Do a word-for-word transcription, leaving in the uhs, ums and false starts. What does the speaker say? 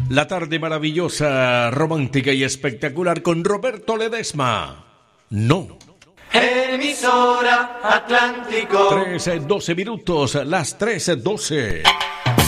La tarde maravillosa, romántica y espectacular con Roberto Ledesma. No. Emisora Atlántico. trece, doce minutos, las trece, doce.